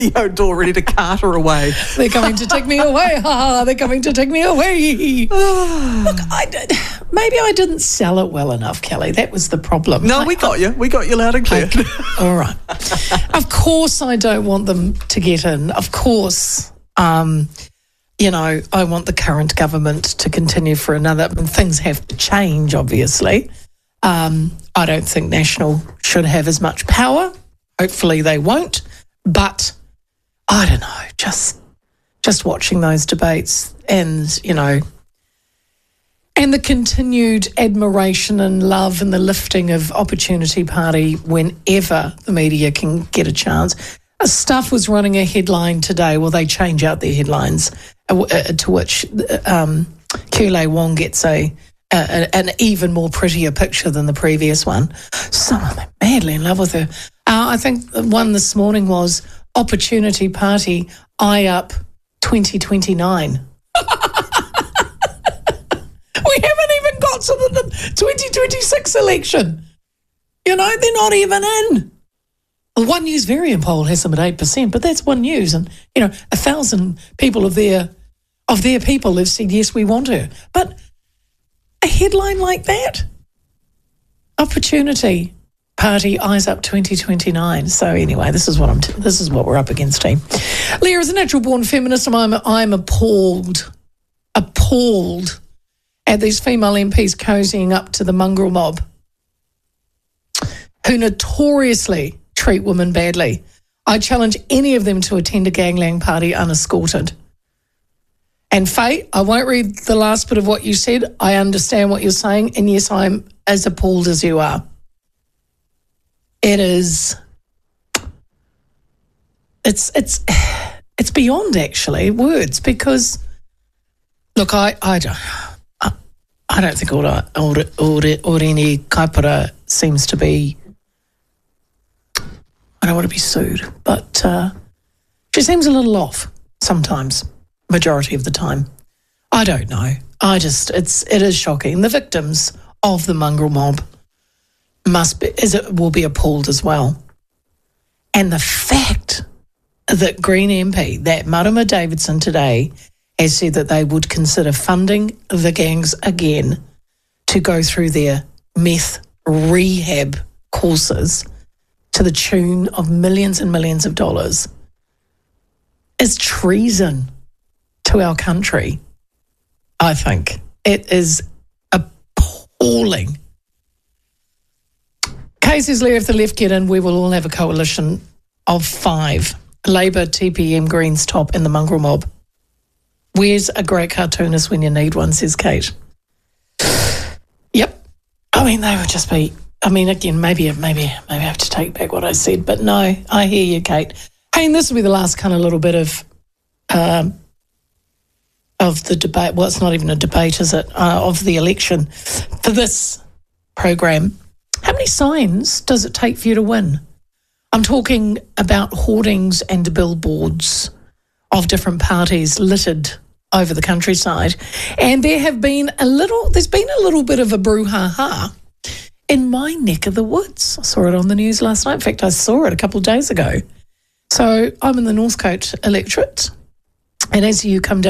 the own door ready to cart her away. They're coming to take me away. They're coming to take me away. Look, maybe I didn't sell it well enough, Kelly. That was the problem. No, we got you. We got you loud and clear. Okay. All right. Of course I don't want them to get in. Of course, I want the current government to continue for another. Things have to change, obviously. I don't think National should have as much power. Hopefully they won't. But I don't know, just watching those debates and the continued admiration and love and the lifting of Opportunity Party whenever the media can get a chance. Stuff was running a headline today. Well, they change out their headlines, to which Kule Wong gets an even more prettier picture than the previous one. Some of them madly in love with her. I think one this morning was Opportunity Party, eye up 2029. We haven't even got to the 2026 election. They're not even in. Well, One News Variant poll has them at 8%, but that's One News. And, 1,000 people of their people have said, yes, we want her. But a headline like that, Opportunity Party eyes up 2029. So anyway, this is what we're up against, team. Leah, as a natural-born feminist, I'm appalled at these female MPs cozying up to the mongrel mob who notoriously treat women badly. I challenge any of them to attend a gangland party unescorted. And Faye, I won't read the last bit of what you said. I understand what you're saying, and yes, I'm as appalled as you are. It's beyond actually words, because look, I don't think Oreni Kaipara seems to be. I don't want to be sued, but she seems a little off sometimes. Majority of the time, I don't know. It is shocking. The victims of the mongrel mob will be appalled as well. And the fact that Green MP, that Marama Davidson today, has said that they would consider funding the gangs again to go through their meth rehab courses to the tune of millions and millions of dollars is treason to our country. I think it is appalling. Kay says, Leah, if the left get in, we will all have a coalition of 5. Labour, TPM, Greens top, and the mongrel mob. Where's a great cartoonist when you need one, says Kate. Yep. They would just be, again, maybe I have to take back what I said, but no, I hear you, Kate. Hey, and this will be the last kind of little bit of the debate. Well, it's not even a debate, is it? Of the election for this program. How many signs does it take for you to win? I'm talking about hoardings and billboards of different parties littered over the countryside. And there's been a little bit of a brouhaha in my neck of the woods. I saw it on the news last night. In fact, I saw it a couple of days ago. So I'm in the Northcote electorate. And as you come down